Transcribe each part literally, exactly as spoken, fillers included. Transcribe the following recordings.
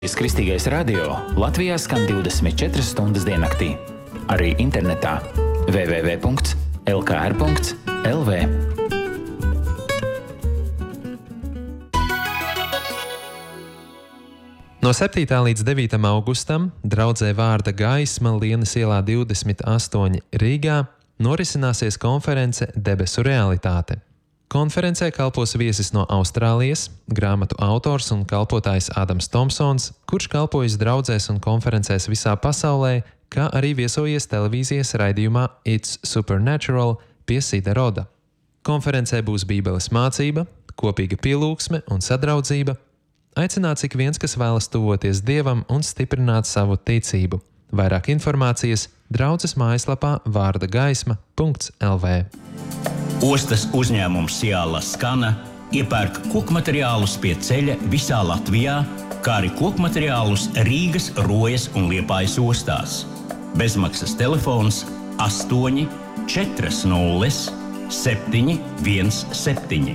Kristīgais radio Latvijā skan divdesmit četras stundas diennaktī. Arī internetā w w w punkts l k r punkts l v. No septītā līdz devītam augustam draudzē Vārda gaisma Lienas ielā divdesmit astoņi Rīgā norisināsies konference Debesu realitāte. Konferencē kalpos viesis no Austrālijas, grāmatu autors un kalpotājs Ādams Tomsons, kurš kalpojas draudzēs un konferencēs visā pasaulē, kā arī viesojies televīzijas raidījumā It's Supernatural pie Sida Roda. Konferencē būs bībeles mācība, kopīga pielūgsme un sadraudzība. Aicināts ik viens, kas vēlas tuvoties Dievam un stiprināt savu ticību. Vairāk informācijas draudzes mājaslapā vārda gaisma punkts l v. Ostas uzņēmums Ciala Skana iepērk kokmateriālus pie ceļa visā Latvijā, kā arī kokmateriālus Rīgas, Rojas un Liepājas ostās. Bezmaksas telefons astoņi četri nulle septiņi viens septiņi.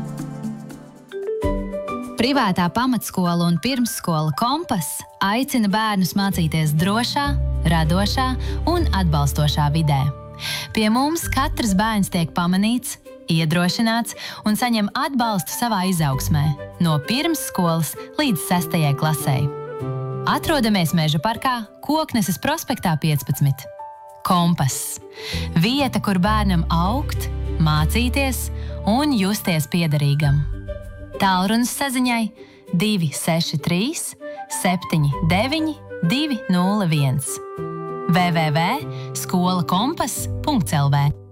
Privātā pamatskola un pirmsskola Kompas aicina bērnus mācīties drošā, radošā un atbalstošā vidē. Pie mums katrs bērns tiek pamanīts, iedrošināts un saņem atbalstu savā izaugsmē, no pirmsskolas līdz sestajai klasei. Atrodamies Meža parkā, Kokneses prospektā piecpadsmit. Kompas. Vieta, kur bērnam augt, mācīties un justies piederīgam. Tālrunis saziņai divi seši trīs septiņi deviņi divi nulle viens. w w w punkts skola kompas punkts l v